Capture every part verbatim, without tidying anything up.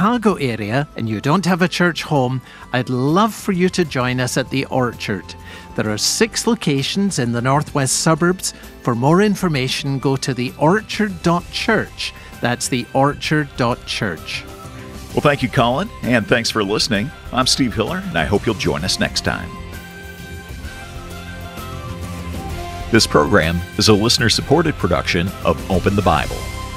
Chicago area and you don't have a church home, I'd love for you to join us at The Orchard. There are six locations in the northwest suburbs. For more information, go to the orchard dot church. That's the orchard dot church. Well, thank you, Colin, and thanks for listening. I'm Steve Hiller, and I hope you'll join us next time. This program is a listener-supported production of Open the Bible.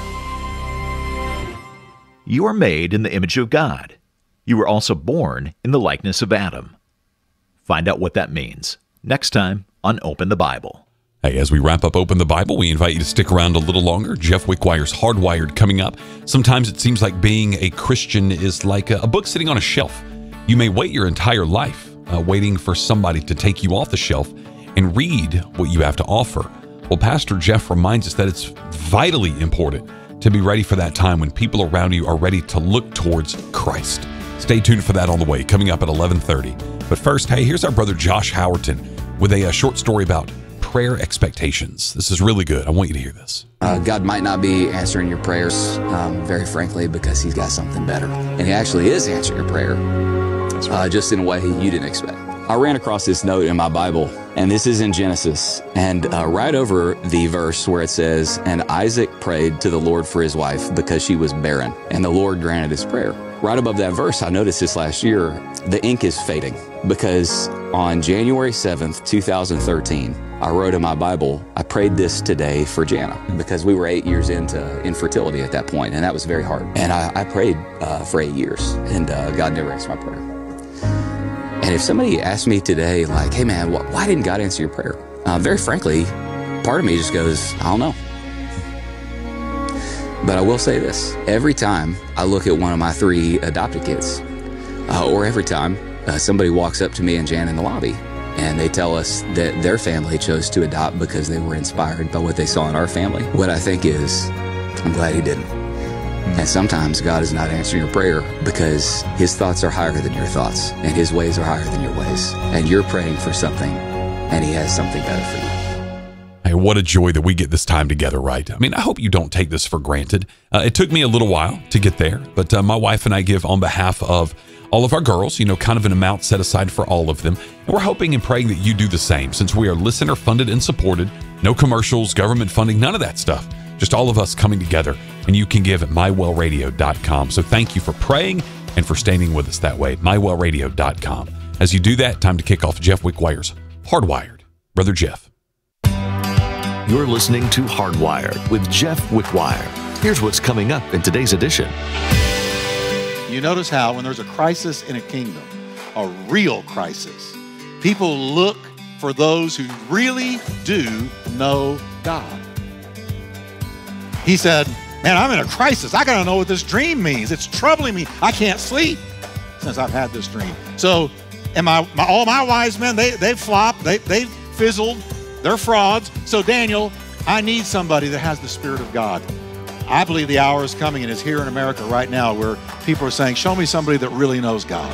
You are made in the image of God. You were also born in the likeness of Adam. Find out what that means next time on Open the Bible. Hey, as we wrap up Open the Bible, we invite you to stick around a little longer. Jeff Wickwire's Hardwired coming up. Sometimes it seems like being a Christian is like a, a book sitting on a shelf. You may wait your entire life uh, waiting for somebody to take you off the shelf and read what you have to offer. Well, Pastor Jeff reminds us that it's vitally important to be ready for that time when people around you are ready to look towards Christ. Stay tuned for that on the way, coming up at eleven thirty. But first, hey, here's our brother Josh Howerton with a, a short story about prayer expectations. This is really good. I want you to hear this. Uh, God might not be answering your prayers, um, very frankly, because he's got something better. And he actually is answering your prayer, uh, just in a way you didn't expect. I ran across this note in my Bible, and this is in Genesis, and uh, right over the verse where it says, "And Isaac prayed to the Lord for his wife because she was barren, and the Lord granted his prayer." Right above that verse, I noticed this last year, the ink is fading, because on January seventh, two thousand thirteen, I wrote in my Bible, "I prayed this today for Jana," because we were eight years into infertility at that point, and that was very hard. And I, I prayed uh, for eight years, and uh, God never answered my prayer. And if somebody asked me today, like, "Hey man, wh- why didn't God answer your prayer?" Uh, very frankly, part of me just goes, I don't know. But I will say this, every time I look at one of my three adopted kids, uh, or every time uh, somebody walks up to me and Jan in the lobby, and they tell us that their family chose to adopt because they were inspired by what they saw in our family, what I think is, I'm glad he didn't. And sometimes God is not answering your prayer because his thoughts are higher than your thoughts, and his ways are higher than your ways. And you're praying for something, and he has something better for you. Hey, what a joy that we get this time together, right? I mean, I hope you don't take this for granted. Uh, it took me a little while to get there, but uh, my wife and I give on behalf of all of our girls, you know, kind of an amount set aside for all of them. And we're hoping and praying that you do the same, since we are listener funded and supported. No commercials, government funding, none of that stuff. Just all of us coming together, and you can give at my well radio dot com. So thank you for praying and for standing with us that way, my well radio dot com. As you do that, time to kick off Jeff Wickwire's Hardwired. Brother Jeff. You're listening to Hardwired with Jeff Wickwire. Here's what's coming up in today's edition. You notice how when there's a crisis in a kingdom, a real crisis, people look for those who really do know God. He said, man, I'm in a crisis. I got to know what this dream means. It's troubling me. I can't sleep since I've had this dream. So, and my, my all my wise men, they, they've flopped. They, they've fizzled. They're frauds. So, Daniel, I need somebody that has the Spirit of God. I believe the hour is coming, and it's here in America right now, where people are saying, show me somebody that really knows God.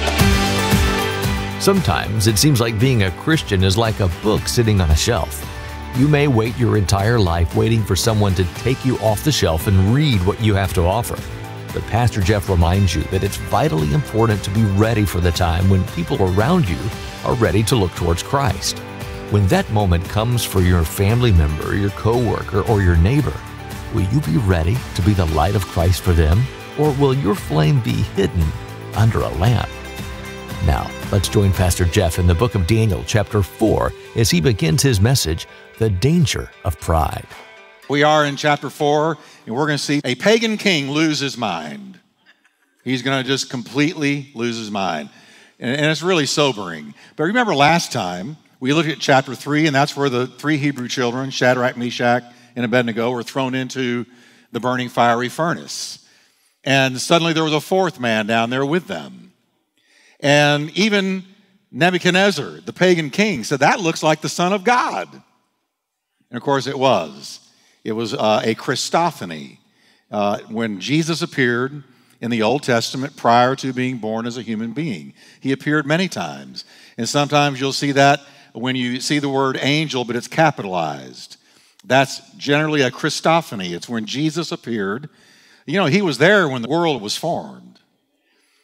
Sometimes it seems like being a Christian is like a book sitting on a shelf. You may wait your entire life waiting for someone to take you off the shelf and read what you have to offer. But Pastor Jeff reminds you that it's vitally important to be ready for the time when people around you are ready to look towards Christ. When that moment comes for your family member, your coworker, or your neighbor, will you be ready to be the light of Christ for them, or will your flame be hidden under a lamp? Now, let's join Pastor Jeff in the book of Daniel, chapter four, as he begins his message, The Danger of Pride. We are in chapter four, and we're going to see a pagan king lose his mind. He's going to just completely lose his mind. And, and it's really sobering. But remember last time, we looked at chapter three, and that's where the three Hebrew children, Shadrach, Meshach, and Abednego, were thrown into the burning fiery furnace. And suddenly there was a fourth man down there with them. And even Nebuchadnezzar, the pagan king, said, that looks like the Son of God. And of course it was. It was uh, a Christophany. Uh, when Jesus appeared in the Old Testament prior to being born as a human being. He appeared many times. And sometimes you'll see that when you see the word angel, but it's capitalized. That's generally a Christophany. It's when Jesus appeared. You know, he was there when the world was formed.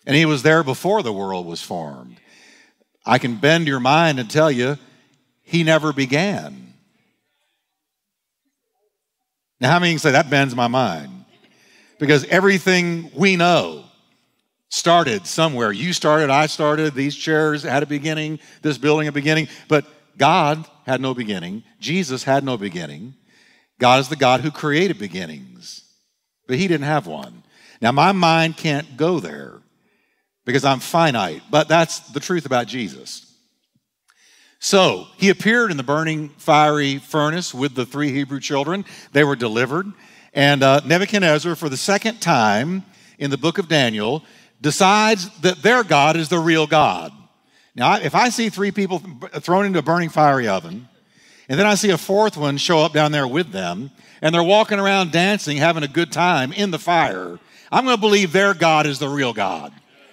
And he was there before the world was formed. I can bend your mind and tell you, he never began. Now, how many can say that bends my mind? Because everything we know started somewhere. You started, I started, these chairs had a beginning, this building a beginning, but God had no beginning. Jesus had no beginning. God is the God who created beginnings, but he didn't have one. Now, my mind can't go there because I'm finite, but that's the truth about Jesus. So, he appeared in the burning fiery furnace with the three Hebrew children. They were delivered. And uh, Nebuchadnezzar, for the second time in the book of Daniel, decides that their God is the real God. Now, if I see three people thrown into a burning fiery oven, and then I see a fourth one show up down there with them, and they're walking around dancing, having a good time in the fire, I'm going to believe their God is the real God.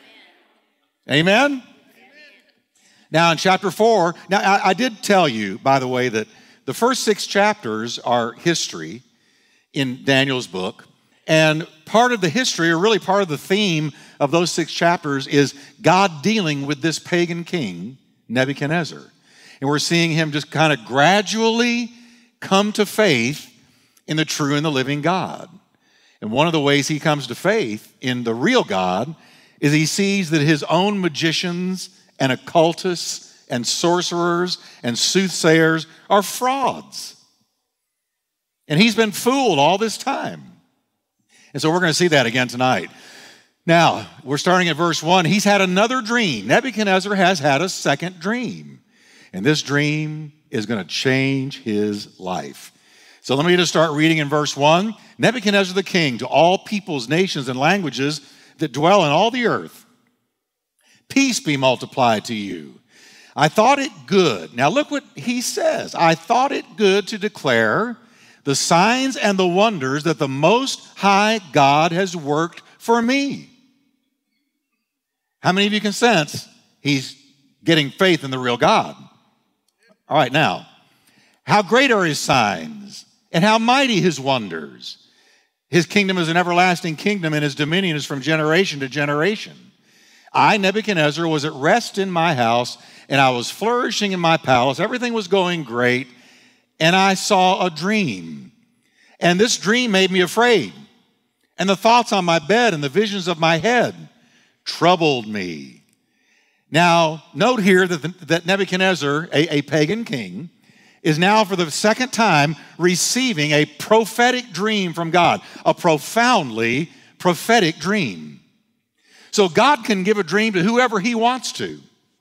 Amen? Amen? Now, in chapter four, now I, I did tell you, by the way, that the first six chapters are history in Daniel's book. And part of the history, or really part of the theme of those six chapters, is God dealing with this pagan king, Nebuchadnezzar. And we're seeing him just kind of gradually come to faith in the true and the living God. And one of the ways he comes to faith in the real God is he sees that his own magicians and occultists and sorcerers and soothsayers are frauds. And he's been fooled all this time. And so we're going to see that again tonight. Now, we're starting at verse one. He's had another dream. Nebuchadnezzar has had a second dream. And this dream is going to change his life. So let me just start reading in verse one. Nebuchadnezzar the king, to all peoples, nations, and languages that dwell in all the earth, peace be multiplied to you. I thought it good. Now look what he says. I thought it good to declare the signs and the wonders that the Most High God has worked for me. How many of you can sense he's getting faith in the real God? All right, now, how great are his signs and how mighty his wonders. His kingdom is an everlasting kingdom, and his dominion is from generation to generation. I, Nebuchadnezzar, was at rest in my house, and I was flourishing in my palace. Everything was going great, and I saw a dream. And this dream made me afraid. And the thoughts on my bed and the visions of my head troubled me. Now, note here that, the, that Nebuchadnezzar, a, a pagan king, is now for the second time receiving a prophetic dream from God, a profoundly prophetic dream. So God can give a dream to whoever he wants to.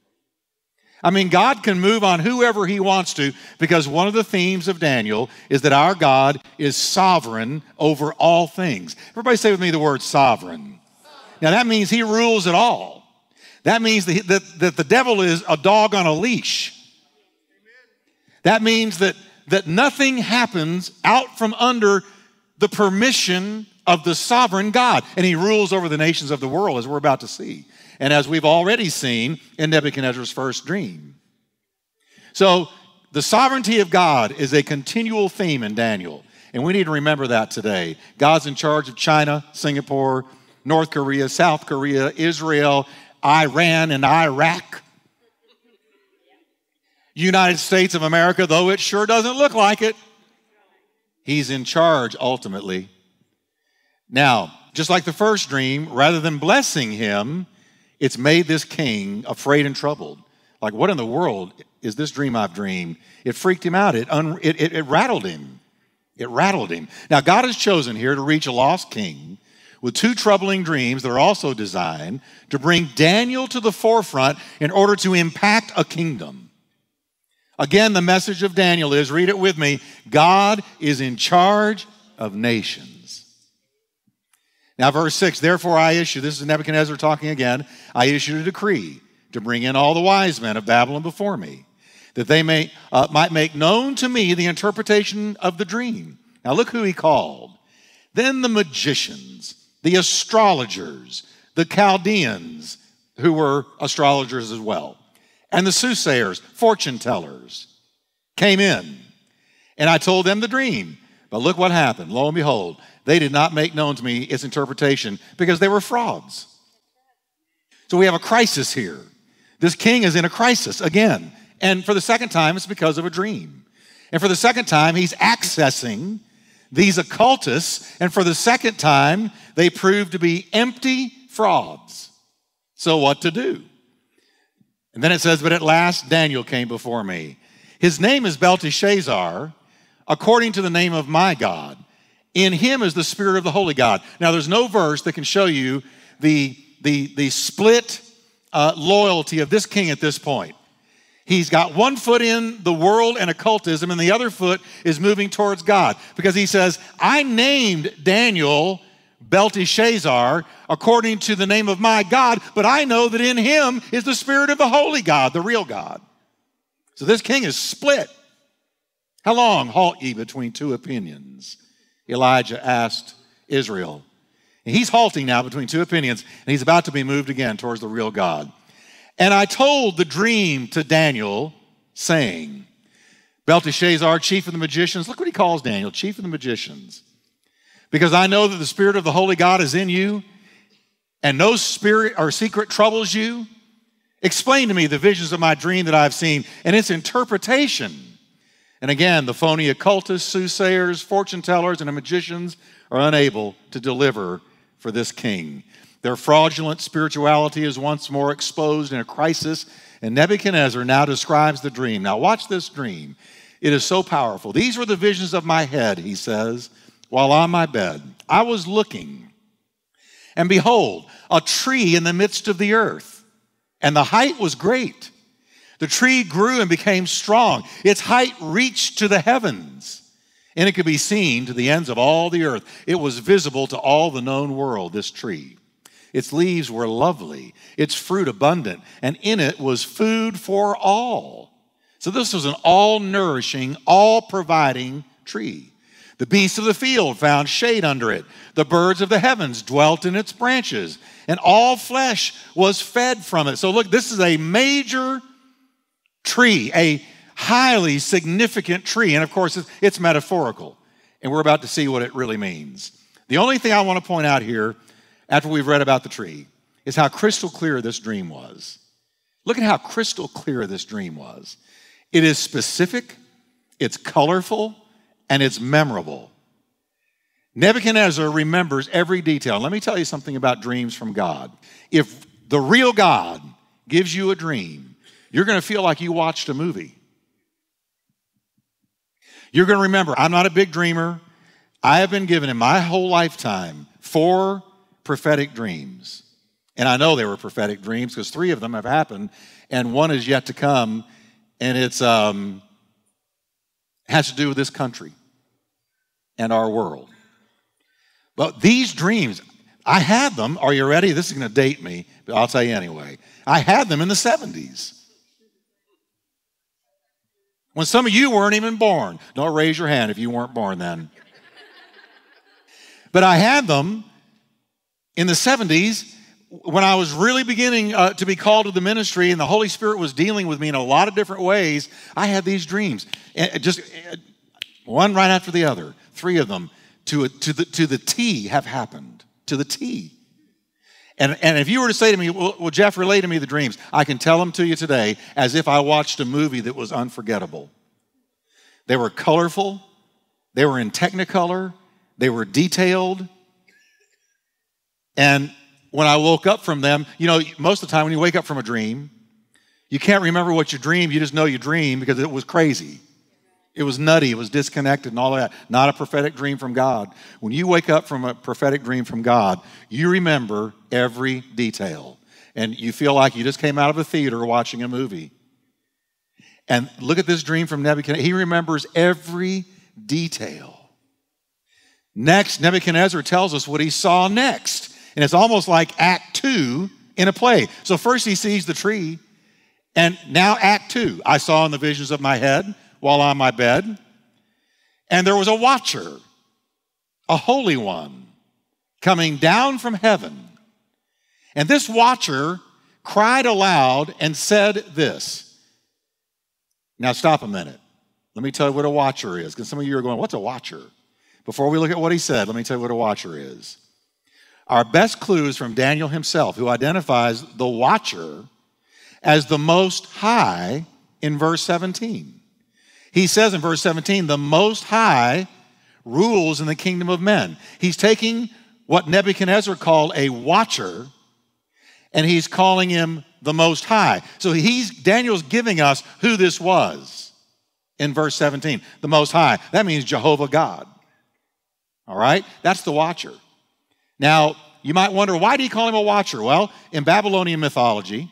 I mean, God can move on whoever he wants to, because one of the themes of Daniel is that our God is sovereign over all things. Everybody say with me the word sovereign. Now that means he rules it all. That means that, that, that the devil is a dog on a leash. That means that, that nothing happens out from under the permission of the sovereign God. And he rules over the nations of the world, as we're about to see. And as we've already seen in Nebuchadnezzar's first dream. So the sovereignty of God is a continual theme in Daniel. And we need to remember that today. God's in charge of China, Singapore, North Korea, South Korea, Israel, Iran, and Iraq. United States of America, though it sure doesn't look like it. He's in charge ultimately. Now, just like the first dream, rather than blessing him, it's made this king afraid and troubled. Like, what in the world is this dream I've dreamed? It freaked him out. It, un- it, it, it rattled him. It rattled him. Now, God has chosen here to reach a lost king with two troubling dreams that are also designed to bring Daniel to the forefront in order to impact a kingdom. Again, the message of Daniel is, read it with me, God is in charge of nations. Now, verse six, therefore I issue, this is Nebuchadnezzar talking again, I issued a decree to bring in all the wise men of Babylon before me, that they may uh, might make known to me the interpretation of the dream. Now look who he called. Then the magicians, the astrologers, the Chaldeans, who were astrologers as well, and the soothsayers, fortune tellers, came in. And I told them the dream. But look what happened. Lo and behold, they did not make known to me its interpretation because they were frauds. So we have a crisis here. This king is in a crisis again. And for the second time, it's because of a dream. And for the second time, he's accessing these occultists. And for the second time, they prove to be empty frauds. So what to do? And then it says, but at last Daniel came before me. His name is Belteshazzar, according to the name of my God. In him is the spirit of the holy God. Now, there's no verse that can show you the, the, the split uh, loyalty of this king at this point. He's got one foot in the world and occultism, and the other foot is moving towards God. Because he says, I named Daniel Belteshazzar according to the name of my God, but I know that in him is the spirit of the holy God, the real God. So this king is split. How long halt ye between two opinions? Elijah asked Israel. And he's halting now between two opinions, and he's about to be moved again towards the real God. And I told the dream to Daniel, saying, Belteshazzar, chief of the magicians, look what he calls Daniel, chief of the magicians. Because I know that the spirit of the holy God is in you, and no spirit or secret troubles you. Explain to me the visions of my dream that I've seen and its interpretation. And again, the phony occultists, soothsayers, fortune tellers, and the magicians are unable to deliver for this king. Their fraudulent spirituality is once more exposed in a crisis, and Nebuchadnezzar now describes the dream. Now watch this dream. It is so powerful. These were the visions of my head, he says, while on my bed. I was looking, and behold, a tree in the midst of the earth, and the height was great. The tree grew and became strong. Its height reached to the heavens, and it could be seen to the ends of all the earth. It was visible to all the known world, this tree. Its leaves were lovely, its fruit abundant, and in it was food for all. So this was an all-nourishing, all-providing tree. The beasts of the field found shade under it. The birds of the heavens dwelt in its branches, and all flesh was fed from it. So look, this is a major tree, a highly significant tree. And of course, it's, it's metaphorical, and we're about to see what it really means. The only thing I want to point out here, after we've read about the tree, is how crystal clear this dream was. Look at how crystal clear this dream was. It is specific, it's colorful, and it's memorable. Nebuchadnezzar remembers every detail. Let me tell you something about dreams from God. If the real God gives you a dream, you're going to feel like you watched a movie. You're going to remember, I'm not a big dreamer. I have been given in my whole lifetime four prophetic dreams. And I know they were prophetic dreams because three of them have happened and one is yet to come, and it's um, has to do with this country and our world. But these dreams, I had them. Are you ready? This is going to date me, but I'll tell you anyway. I had them in the seventies. When some of you weren't even born. Don't raise your hand if you weren't born then. But I had them in the seventies when I was really beginning uh, to be called to the ministry and the Holy Spirit was dealing with me in a lot of different ways. I had these dreams. And just uh, one right after the other. Three of them to, a, to, the, to the T have happened. To the T. And, and if you were to say to me, well, well, Jeff, relay to me the dreams, I can tell them to you today as if I watched a movie that was unforgettable. They were colorful. They were in Technicolor. They were detailed. And when I woke up from them, you know, most of the time when you wake up from a dream, you can't remember what you dreamed. You just know you dreamed because it was crazy. It was nutty. It was disconnected and all of that. Not a prophetic dream from God. When you wake up from a prophetic dream from God, you remember every detail. And you feel like you just came out of a theater watching a movie. And look at this dream from Nebuchadnezzar. He remembers every detail. Next, Nebuchadnezzar tells us what he saw next. And it's almost like act two in a play. So first he sees the tree. And now act two. I saw in the visions of my head while on my bed. And there was a watcher, a holy one, coming down from heaven. And this watcher cried aloud and said this. Now stop a minute. Let me tell you what a watcher is, because some of you are going, what's a watcher? Before we look at what he said, let me tell you what a watcher is. Our best clue is from Daniel himself, who identifies the watcher as the Most High in verse seventeen. He says in verse seventeen, the Most High rules in the kingdom of men. He's taking what Nebuchadnezzar called a watcher, and he's calling him the Most High. So he's Daniel's giving us who this was in verse seventeen, the Most High. That means Jehovah God. All right? That's the watcher. Now, you might wonder, why do you call him a watcher? Well, in Babylonian mythology,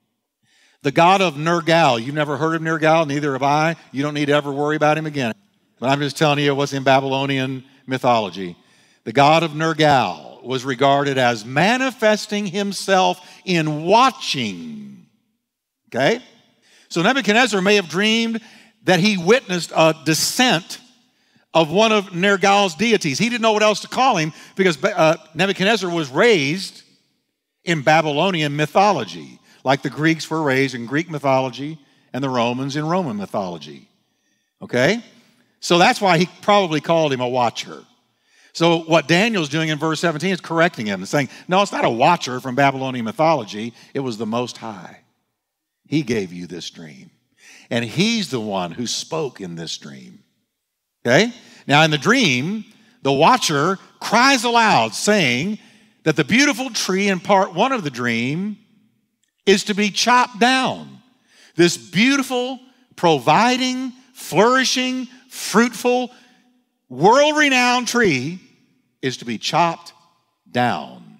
the god of Nergal, you've never heard of Nergal, neither have I. You don't need to ever worry about him again. But I'm just telling you what's in Babylonian mythology. The god of Nergal was regarded as manifesting himself in watching. Okay? So Nebuchadnezzar may have dreamed that he witnessed a descent of one of Nergal's deities. He didn't know what else to call him because uh, Nebuchadnezzar was raised in Babylonian mythology, like the Greeks were raised in Greek mythology and the Romans in Roman mythology. Okay? So that's why he probably called him a watcher. So what Daniel's doing in verse seventeen is correcting him and saying, no, it's not a watcher from Babylonian mythology. It was the Most High. He gave you this dream. And he's the one who spoke in this dream. Okay? Now in the dream, the watcher cries aloud saying that the beautiful tree in part one of the dream is to be chopped down. This beautiful, providing, flourishing, fruitful, world-renowned tree is to be chopped down.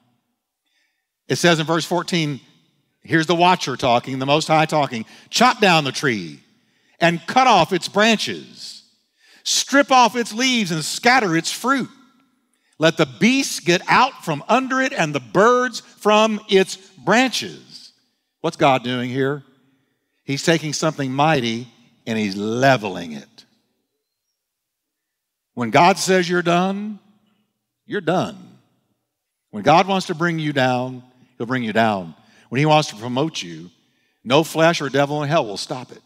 It says in verse fourteen, here's the watcher talking, the Most High talking, chop down the tree and cut off its branches. Strip off its leaves and scatter its fruit. Let the beasts get out from under it and the birds from its branches. What's God doing here? He's taking something mighty and he's leveling it. When God says you're done, you're done. When God wants to bring you down, he'll bring you down. When he wants to promote you, no flesh or devil in hell will stop it.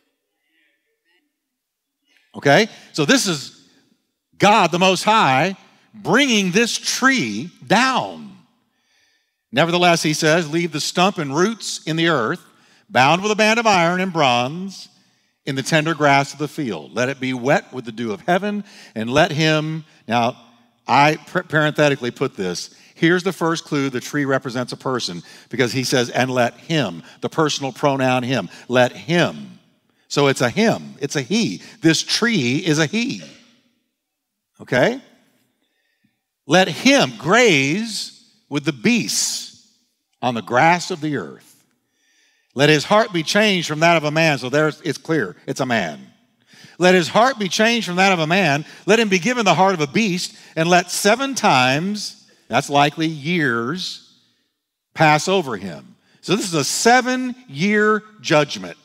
Okay? So this is God, the Most High, bringing this tree down. Nevertheless, he says, leave the stump and roots in the earth, bound with a band of iron and bronze, in the tender grass of the field. Let it be wet with the dew of heaven, and let him, now, I parenthetically put this, here's the first clue, the tree represents a person, because he says, and let him, the personal pronoun him, let him. So it's a him, it's a he. This tree is a he. Okay? Let him graze with the beasts on the grass of the earth. Let his heart be changed from that of a man. So there it's clear, it's a man. Let his heart be changed from that of a man. Let him be given the heart of a beast, and let seven times, that's likely years, pass over him. So this is a seven-year judgment.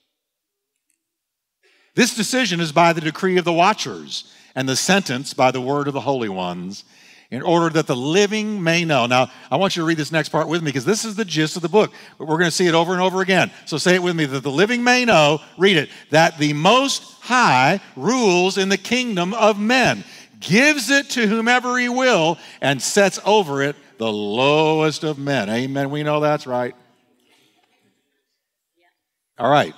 This decision is by the decree of the watchers, and the sentence by the word of the holy ones, in order that the living may know. Now, I want you to read this next part with me, because this is the gist of the book. We're going to see it over and over again. So say it with me, that the living may know, read it, that the Most High rules in the kingdom of men, gives it to whomever he will, and sets over it the lowest of men. Amen. We know that's right. All right.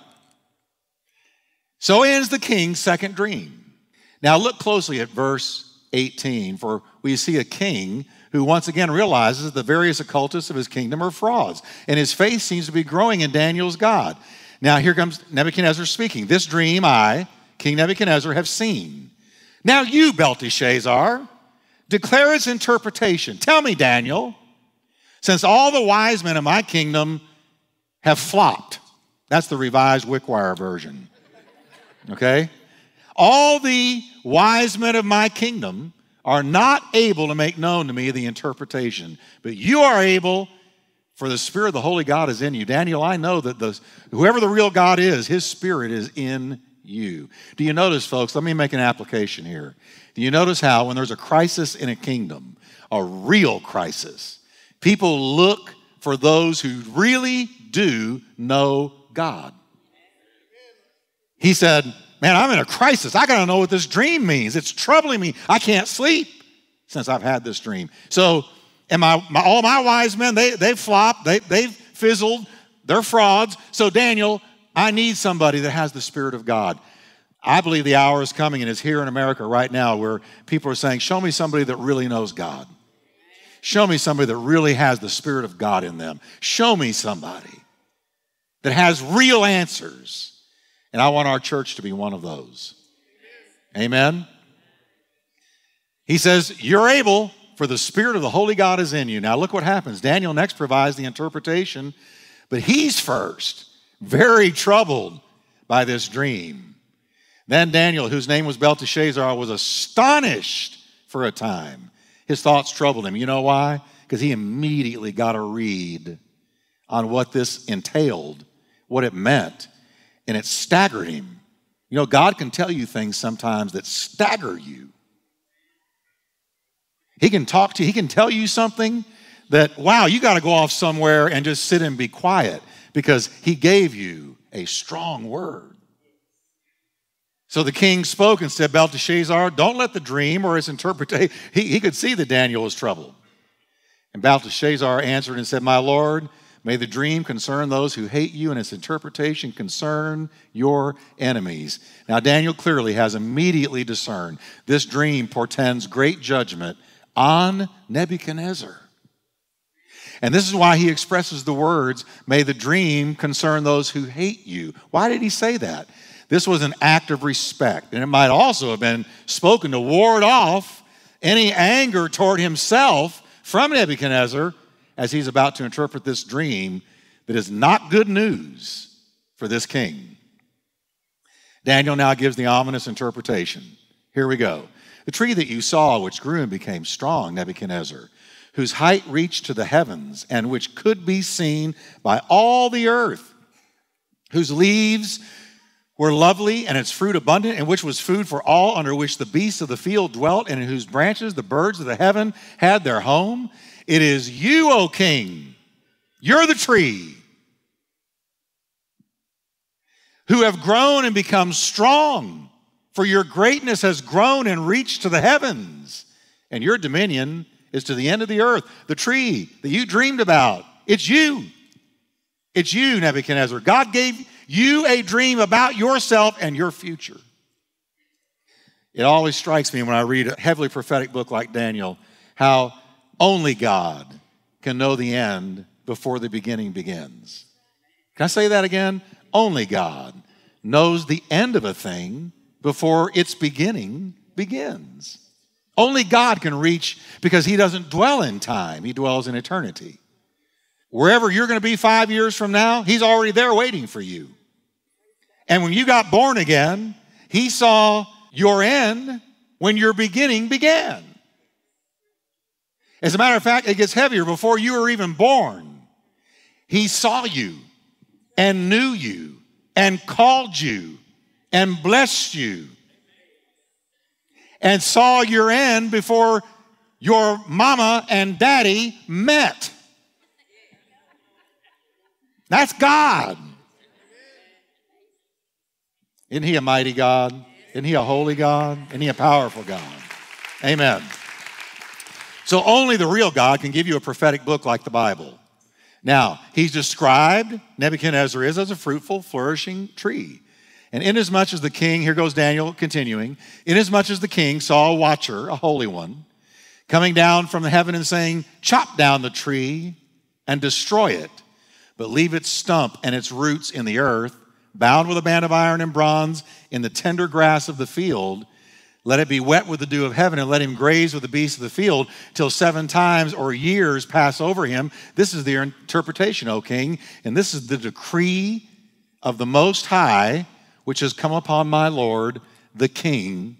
So ends the king's second dream. Now look closely at verse eighteen, for we see a king who once again realizes that the various occultists of his kingdom are frauds, and his faith seems to be growing in Daniel's God. Now here comes Nebuchadnezzar speaking. This dream I, King Nebuchadnezzar, have seen. Now you, Belteshazzar, declare its interpretation. Tell me, Daniel, since all the wise men of my kingdom have flopped. That's the Revised Wickwire version. Okay? All the wise men of my kingdom are not able to make known to me the interpretation, but you are able, for the Spirit of the Holy God is in you. Daniel, I know that the, whoever the real God is, his Spirit is in you. Do you notice, folks, let me make an application here. Do you notice how when there's a crisis in a kingdom, a real crisis, people look for those who really do know God? He said, man, I'm in a crisis. I got to know what this dream means. It's troubling me. I can't sleep since I've had this dream. So And my, my all my wise men, they, they've flopped, they, they've fizzled, they're frauds. So Daniel, I need somebody that has the Spirit of God. I believe the hour is coming and is here in America right now where people are saying, show me somebody that really knows God. Show me somebody that really has the Spirit of God in them. Show me somebody that has real answers. And I want our church to be one of those. Amen? He says, you're able, for the Spirit of the Holy God is in you. Now look what happens. Daniel next provides the interpretation, but he's first very troubled by this dream. Then Daniel, whose name was Belteshazzar, was astonished for a time. His thoughts troubled him. You know why? Because he immediately got a read on what this entailed, what it meant, and it staggered him. You know, God can tell you things sometimes that stagger you. He can talk to you, he can tell you something that, wow, you got to go off somewhere and just sit and be quiet because he gave you a strong word. So the king spoke and said, Belteshazzar, don't let the dream or its interpretation, he, he could see that Daniel was troubled. And Belteshazzar answered and said, my Lord, may the dream concern those who hate you and its interpretation concern your enemies. Now Daniel clearly has immediately discerned this dream portends great judgment on Nebuchadnezzar. And this is why he expresses the words, may the dream concern those who hate you. Why did he say that? This was an act of respect. And it might also have been spoken to ward off any anger toward himself from Nebuchadnezzar as he's about to interpret this dream that is not good news for this king. Daniel now gives the ominous interpretation. Here we go. The tree that you saw, which grew and became strong, Nebuchadnezzar, whose height reached to the heavens and which could be seen by all the earth, whose leaves were lovely and its fruit abundant, and which was food for all, under which the beasts of the field dwelt, and in whose branches the birds of the heaven had their home. It is you, O king, you're the tree, who have grown and become strong, for your greatness has grown and reached to the heavens, and your dominion is to the end of the earth. The tree that you dreamed about, it's you. It's you, Nebuchadnezzar. God gave you a dream about yourself and your future. It always strikes me when I read a heavily prophetic book like Daniel, how only God can know the end before the beginning begins. Can I say that again? Only God knows the end of a thing before its beginning begins. Only God can reach, because he doesn't dwell in time, he dwells in eternity. Wherever you're going to be five years from now, he's already there waiting for you. And when you got born again, he saw your end when your beginning began. As a matter of fact, it gets heavier. Before you were even born, he saw you and knew you and called you and blessed you and saw your end before your mama and daddy met. That's God. Isn't he a mighty God? Isn't he a holy God? Isn't he a powerful God? Amen. So only the real God can give you a prophetic book like the Bible. Now, he's described, Nebuchadnezzar is as a fruitful, flourishing tree. And inasmuch as the king, here goes Daniel continuing, inasmuch as the king saw a watcher, a holy one, coming down from the heaven and saying, chop down the tree and destroy it, but leave its stump and its roots in the earth, bound with a band of iron and bronze in the tender grass of the field. Let it be wet with the dew of heaven, and let him graze with the beasts of the field till seven times or years pass over him. This is the interpretation, O king, and this is the decree of the Most High, which has come upon my Lord, the king.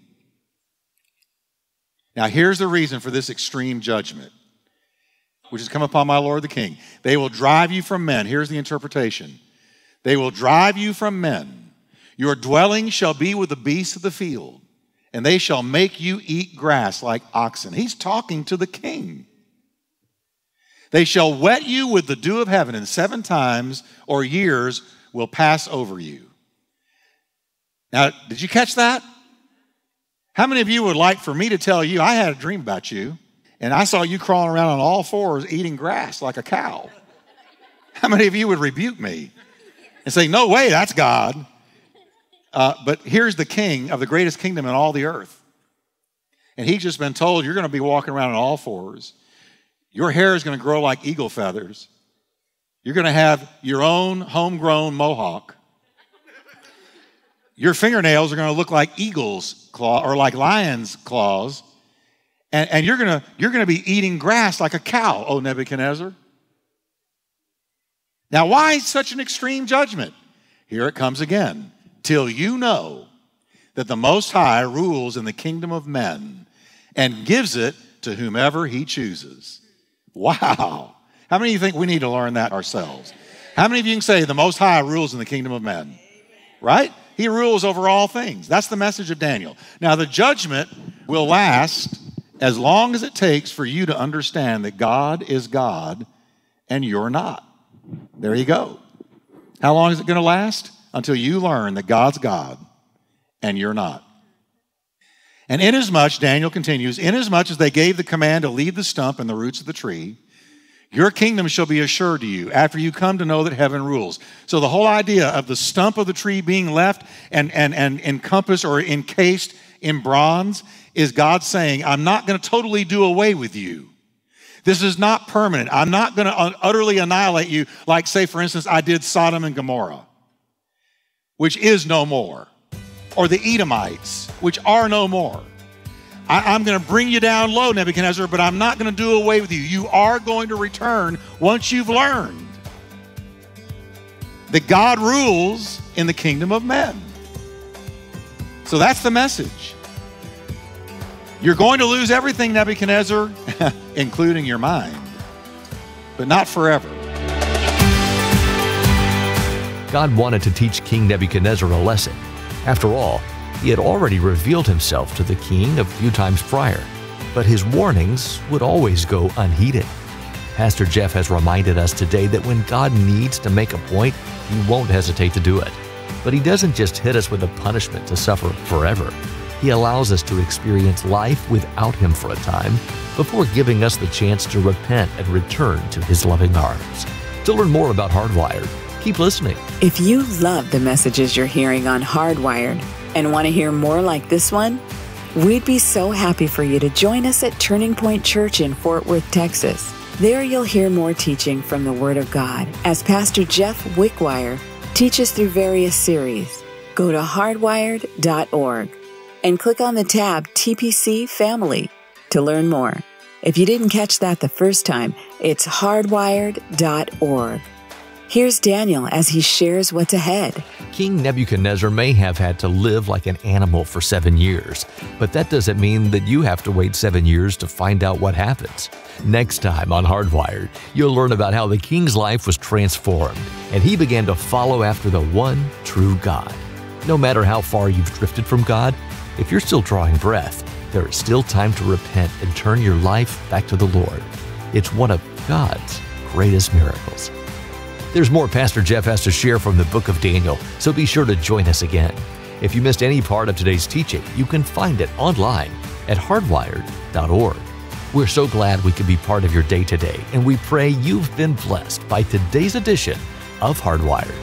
Now here's the reason for this extreme judgment, which has come upon my Lord, the king. They will drive you from men. Here's the interpretation. They will drive you from men. Your dwelling shall be with the beasts of the field, and they shall make you eat grass like oxen. He's talking to the king. They shall wet you with the dew of heaven, and seven times or years will pass over you. Now, did you catch that? How many of you would like for me to tell you, I had a dream about you, and I saw you crawling around on all fours eating grass like a cow, how many of you would rebuke me and say, no way, that's God? Uh, but here's the king of the greatest kingdom in all the earth. And he's just been told, you're going to be walking around on all fours. Your hair is going to grow like eagle feathers. You're going to have your own homegrown mohawk. Your fingernails are going to look like eagle's claw or like lion's claws. And, and you're going to, you're going to be eating grass like a cow, O Nebuchadnezzar. Now, why such an extreme judgment? Here it comes again. Till you know that the Most High rules in the kingdom of men and gives it to whomever he chooses. Wow. How many of you think we need to learn that ourselves? How many of you can say the Most High rules in the kingdom of men? Right? He rules over all things. That's the message of Daniel. Now, the judgment will last as long as it takes for you to understand that God is God and you're not. There you go. How long is it going to last? Until you learn that God's God and you're not. And inasmuch, Daniel continues, inasmuch as they gave the command to leave the stump and the roots of the tree, your kingdom shall be assured to you after you come to know that heaven rules. So the whole idea of the stump of the tree being left and, and, and encompassed or encased in bronze is God saying, I'm not going to totally do away with you. This is not permanent. I'm not going to utterly annihilate you like, say, for instance, I did Sodom and Gomorrah, which is no more, or the Edomites, which are no more. I, I'm going to bring you down low, Nebuchadnezzar, but I'm not going to do away with you. You are going to return once you've learned that God rules in the kingdom of men. So that's the message. You're going to lose everything, Nebuchadnezzar, including your mind, but not forever. God wanted to teach King Nebuchadnezzar a lesson. After all, he had already revealed himself to the king a few times prior, but his warnings would always go unheeded. Pastor Jeff has reminded us today that when God needs to make a point, he won't hesitate to do it. But he doesn't just hit us with a punishment to suffer forever. He allows us to experience life without him for a time before giving us the chance to repent and return to his loving arms. To learn more about Hardwired, keep listening. If you love the messages you're hearing on Hardwired and want to hear more like this one, we'd be so happy for you to join us at Turning Point Church in Fort Worth, Texas. There you'll hear more teaching from the Word of God as Pastor Jeff Wickwire teaches through various series. Go to hardwired dot org and click on the tab T P C Family to learn more. If you didn't catch that the first time, it's hardwired dot org. Here's Daniel as he shares what's ahead. King Nebuchadnezzar may have had to live like an animal for seven years, but that doesn't mean that you have to wait seven years to find out what happens. Next time on Hardwired, you'll learn about how the king's life was transformed, and he began to follow after the one true God. No matter how far you've drifted from God, if you're still drawing breath, there is still time to repent and turn your life back to the Lord. It's one of God's greatest miracles. There's more Pastor Jeff has to share from the book of Daniel, so be sure to join us again. If you missed any part of today's teaching, you can find it online at hardwired dot org. We're so glad we could be part of your day today, and we pray you've been blessed by today's edition of Hardwired.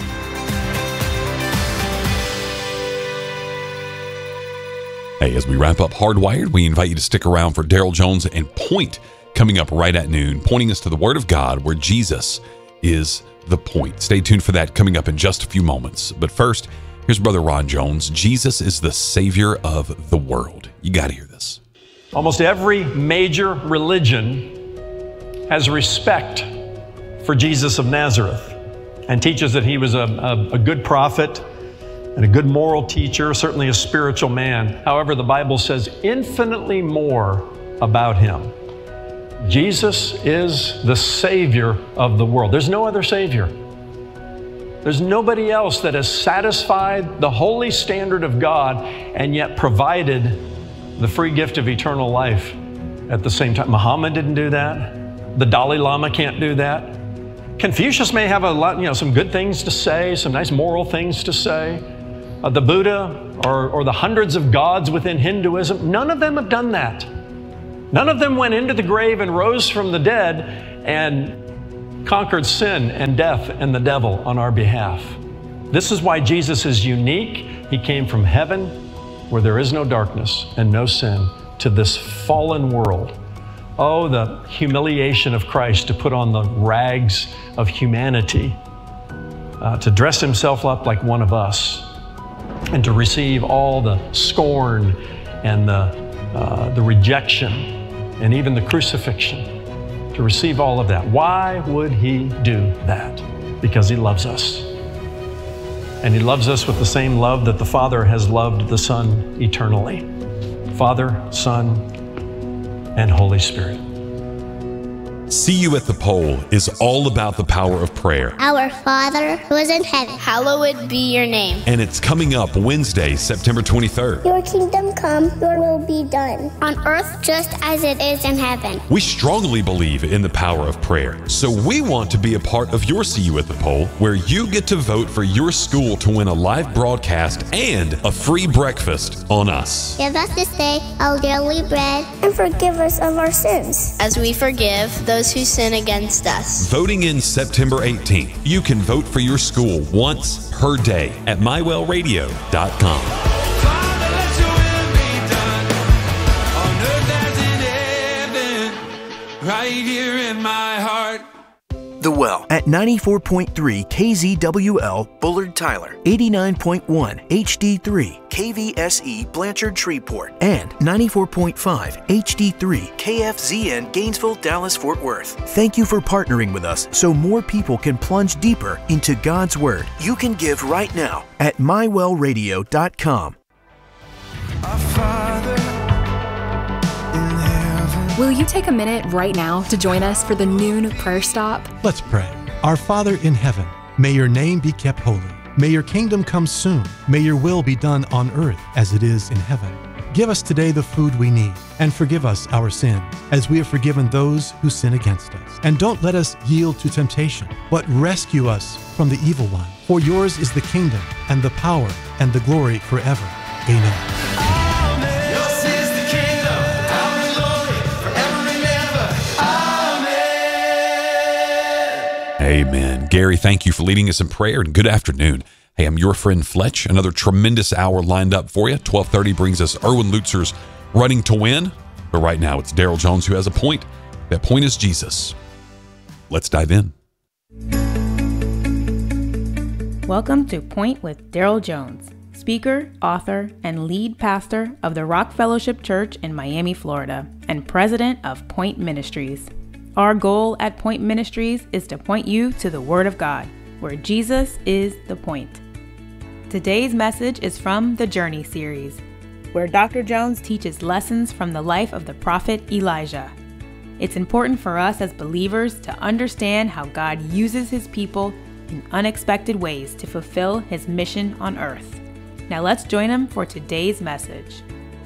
Hey, as we wrap up Hardwired, we invite you to stick around for Daryl Jones and Point coming up right at noon, pointing us to the Word of God where Jesus is the point. Stay tuned for that coming up in just a few moments. But first, here's Brother Ron Jones. Jesus is the Savior of the world. You got to hear this. Almost every major religion has respect for Jesus of Nazareth and teaches that he was a, a, a good prophet and a good moral teacher, certainly a spiritual man. However, the Bible says infinitely more about him. Jesus is the Savior of the world. There's no other Savior. There's nobody else that has satisfied the holy standard of God and yet provided the free gift of eternal life at the same time. Muhammad didn't do that. The Dalai Lama can't do that. Confucius may have a lot, you know, some good things to say, some nice moral things to say. Uh, the Buddha or, or the hundreds of gods within Hinduism, none of them have done that. None of them went into the grave and rose from the dead and conquered sin and death and the devil on our behalf. This is why Jesus is unique. He came from heaven where there is no darkness and no sin to this fallen world. Oh, the humiliation of Christ to put on the rags of humanity, uh, to dress himself up like one of us, and to receive all the scorn and the, uh, the rejection and even the crucifixion, to receive all of that. Why would he do that? Because he loves us. And he loves us with the same love that the Father has loved the Son eternally. Father, Son, and Holy Spirit. See You at the Pole is all about the power of prayer. Our Father who is in heaven, hallowed be your name. And it's coming up Wednesday, September twenty-third. Your kingdom come, your will be done, on earth just as it is in heaven. We strongly believe in the power of prayer, so we want to be a part of your See You at the Pole, where you get to vote for your school to win a live broadcast and a free breakfast on us. Give us this day our daily bread, and forgive us of our sins, as we forgive those who sin against us. Voting in September eighteenth. You can vote for your school once per day at my well radio dot com. Father, let your will be done on earth as in heaven, right here in my heart. The Well at ninety-four point three K Z W L Bullard Tyler, eighty-nine point one H D three K V S E Blanchard Shreveport, and ninety-four point five H D three K F Z N Gainesville, Dallas, Fort Worth. Thank you for partnering with us so more people can plunge deeper into God's Word. You can give right now at my well radio dot com. Our Father, will you take a minute right now to join us for the noon prayer stop? Let's pray. Our Father in heaven, may your name be kept holy. May your kingdom come soon. May your will be done on earth as it is in heaven. Give us today the food we need, and forgive us our sin, as we have forgiven those who sin against us. And don't let us yield to temptation, but rescue us from the evil one. For yours is the kingdom, and the power, and the glory forever. Amen. Amen. Gary, thank you for leading us in prayer, and good afternoon. Hey, I'm your friend Fletch. Another tremendous hour lined up for you. twelve thirty brings us Erwin Lutzer's Running to Win. But right now, it's Daryl Jones who has a point. That point is Jesus. Let's dive in. Welcome to Point with Daryl Jones, speaker, author, and lead pastor of the Rock Fellowship Church in Miami, Florida, and president of Point Ministries. Our goal at Point Ministries is to point you to the Word of God, where Jesus is the point. Today's message is from the Journey series, where Doctor Jones teaches lessons from the life of the prophet Elijah. It's important for us as believers to understand how God uses His people in unexpected ways to fulfill His mission on earth. Now let's join Him for today's message.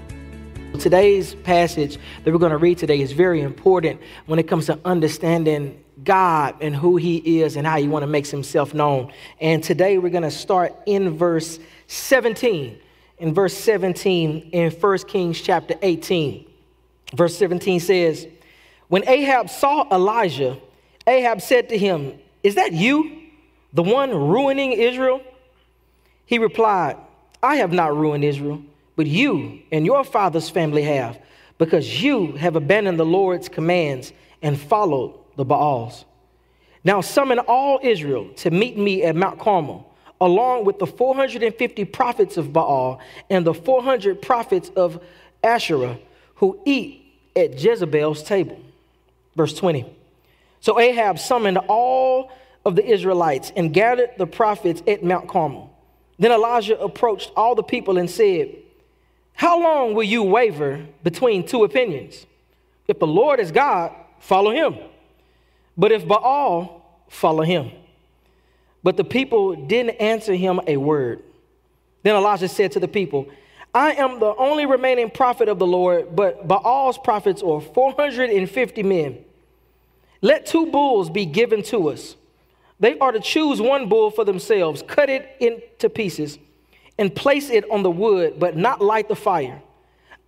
Today's passage that we're going to read today is very important when it comes to understanding God and who He is and how He wants to make Himself known. And today we're going to start in verse seventeen. In verse seventeen in First Kings chapter eighteen. Verse seventeen says, when Ahab saw Elijah, Ahab said to him, "Is that you, the one ruining Israel?" He replied, "I have not ruined Israel, but you and your father's family have, because you have abandoned the Lord's commands and followed the Baals. Now summon all Israel to meet me at Mount Carmel, along with the four hundred fifty prophets of Baal and the four hundred prophets of Asherah who eat at Jezebel's table." Verse twenty. So Ahab summoned all of the Israelites and gathered the prophets at Mount Carmel. Then Elijah approached all the people and said, "How long will you waver between two opinions? If the Lord is God, follow Him. But if Baal, follow him." But the people didn't answer him a word. Then Elijah said to the people, "I am the only remaining prophet of the Lord, but Baal's prophets are four hundred fifty men. Let two bulls be given to us. They are to choose one bull for themselves, cut it into pieces, and place it on the wood, but not light the fire.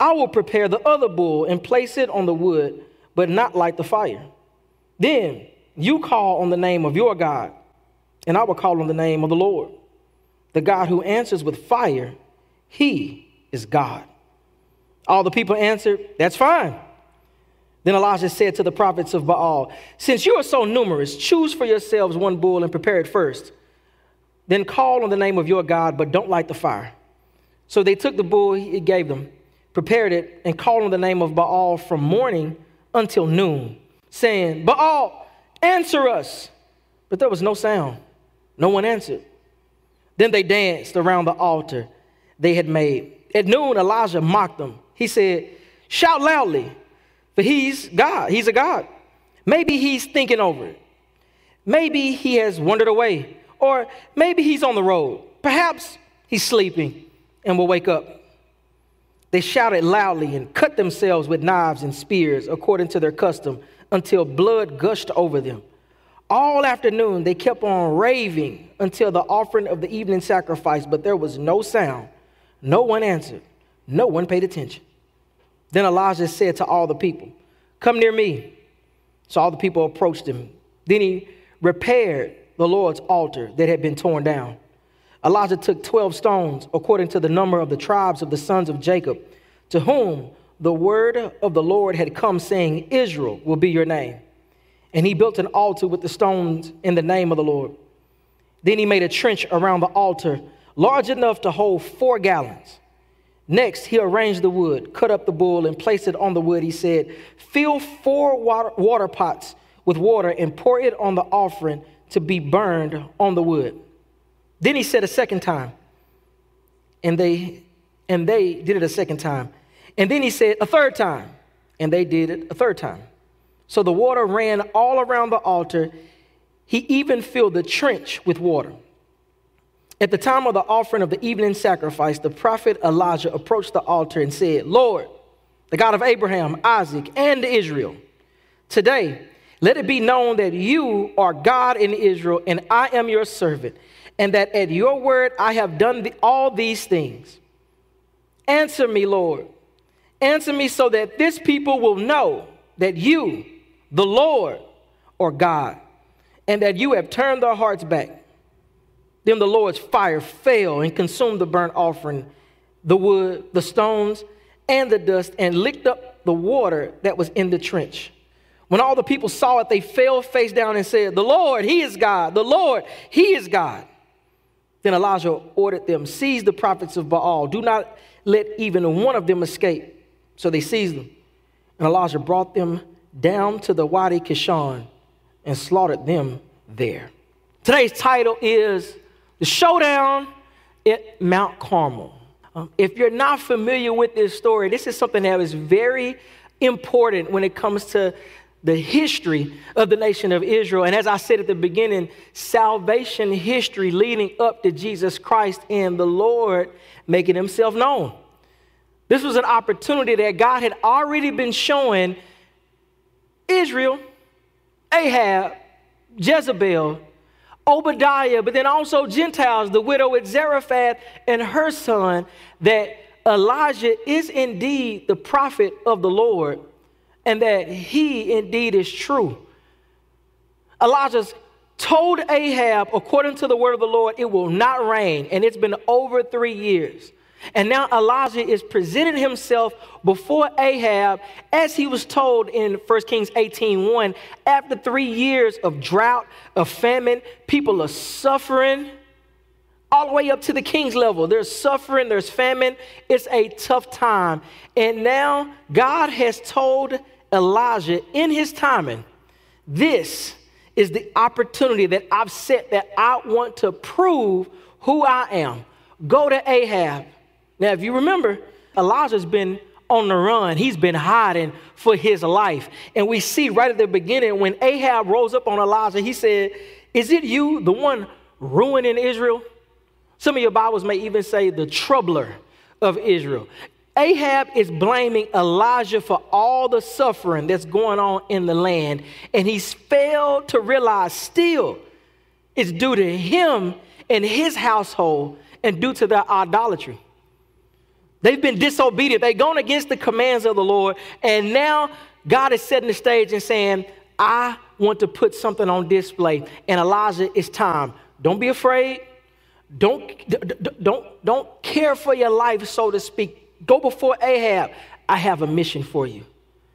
I will prepare the other bull and place it on the wood, but not light the fire. Then you call on the name of your God, and I will call on the name of the Lord. The God who answers with fire, he is God. All the people answered, that's fine. Then Elijah said to the prophets of Baal, since you are so numerous, choose for yourselves one bull and prepare it first. Then call on the name of your God, but don't light the fire. So they took the bull he gave them, prepared it, and called on the name of Baal from morning until noon, saying, Baal, answer us. But there was no sound. No one answered. Then they danced around the altar they had made. At noon, Elijah mocked them. He said, shout loudly, for he's God. He's a God. Maybe he's thinking over it. Maybe he has wandered away, or maybe he's on the road. Perhaps he's sleeping and will wake up. They shouted loudly and cut themselves with knives and spears according to their custom until blood gushed over them. All afternoon, they kept on raving until the offering of the evening sacrifice, but there was no sound. No one answered. No one paid attention. Then Elijah said to all the people, come near me. So all the people approached him. Then he repaired the Lord's altar that had been torn down. Elijah took twelve stones according to the number of the tribes of the sons of Jacob, to whom the word of the Lord had come, saying, Israel will be your name. And he built an altar with the stones in the name of the Lord. Then he made a trench around the altar, large enough to hold four gallons. Next, he arranged the wood, cut up the bull, and placed it on the wood. He said, fill four water, water pots with water and pour it on the offering to be burned on the wood. Then he said a second time, and they, and they did it a second time. And then he said a third time, and they did it a third time. So the water ran all around the altar. He even filled the trench with water. At the time of the offering of the evening sacrifice, the prophet Elijah approached the altar and said, Lord, the God of Abraham, Isaac, and Israel, today let it be known that you are God in Israel, and I am your servant, and that at your word I have done the, all these things. Answer me, Lord. Answer me so that this people will know that you, the Lord, are God, and that you have turned their hearts back. Then the Lord's fire fell and consumed the burnt offering, the wood, the stones, and the dust, and licked up the water that was in the trench. When all the people saw it, they fell face down and said, the Lord, he is God. The Lord, he is God. Then Elijah ordered them, seize the prophets of Baal. Do not let even one of them escape. So they seized them. And Elijah brought them down to the Wadi Kishon and slaughtered them there. Today's title is The Showdown at Mount Carmel. Um, if you're not familiar with this story, this is something that is very important when it comes to the history of the nation of Israel. And as I said at the beginning, salvation history leading up to Jesus Christ and the Lord making himself known. This was an opportunity that God had already been showing Israel, Ahab, Jezebel, Obadiah, but then also Gentiles, the widow at Zarephath and her son, that Elijah is indeed the prophet of the Lord, and that he indeed is true. Elijah's told Ahab, according to the word of the Lord, it will not rain, and it's been over three years. And now Elijah is presenting himself before Ahab, as he was told in First Kings eighteen one, after three years of drought, of famine, people are suffering all the way up to the king's level. There's suffering, there's famine. It's a tough time. And now God has told Elijah in his timing, this is the opportunity that I've set, that I want to prove who I am. Go to Ahab. Now, if you remember, Elijah's been on the run. He's been hiding for his life. And we see right at the beginning when Ahab rose up on Elijah, he said, is it you, the one ruining Israel? Some of your Bibles may even say the troubler of Israel. Ahab is blaming Elijah for all the suffering that's going on in the land. And he's failed to realize still it's due to him and his household and due to their idolatry. They've been disobedient. They've gone against the commands of the Lord. And now God is setting the stage and saying, I want to put something on display. And Elijah, it's time. Don't be afraid. Don't, don't, don't care for your life, so to speak. Go before Ahab. I have a mission for you.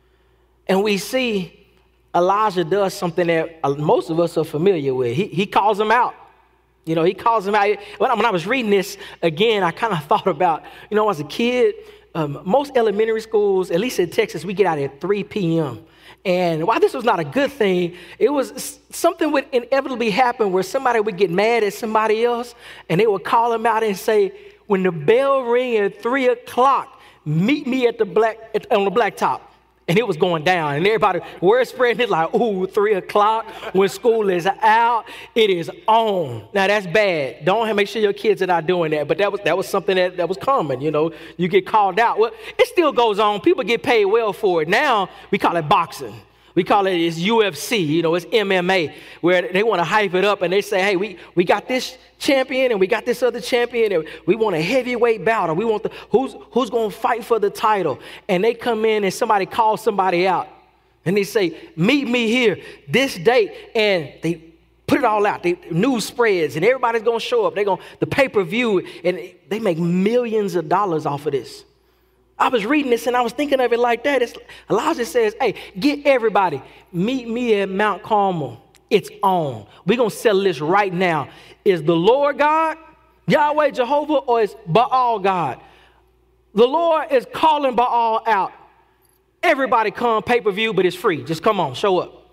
And we see Elijah does something that most of us are familiar with. He, he calls him out. You know, he calls him out. When I, when I was reading this again, I kind of thought about, you know, as a kid, um, most elementary schools, at least in Texas, we get out at three p.m. And while this was not a good thing, it was something would inevitably happen where somebody would get mad at somebody else and they would call them out and say, when the bell ring at three o'clock, meet me at the black at, on the blacktop. And it was going down, and everybody, word spreading, it's like, ooh, three o'clock when school is out, it is on. Now, that's bad. Don't make sure your kids are not doing that, but that was that was something that, that was common, you know. You get called out. Well, it still goes on. People get paid well for it. Now, we call it boxing. We call it it's U F C, you know, it's M M A, where they want to hype it up, and they say, hey, we, we got this champion, and we got this other champion, and we want a heavyweight battle. We want the, who's, who's going to fight for the title? And they come in, and somebody calls somebody out, and they say, meet me here this date, and they put it all out. They, news spreads, and everybody's going to show up. They're going the pay-per-view, and they make millions of dollars off of this. I was reading this and I was thinking of it like that. It's, Elijah says, hey, get everybody, meet me at Mount Carmel. It's on. We're going to settle this right now. Is the Lord God, Yahweh, Jehovah, or is Baal God? The Lord is calling Baal out. Everybody come, pay-per-view, but it's free. Just come on, show up.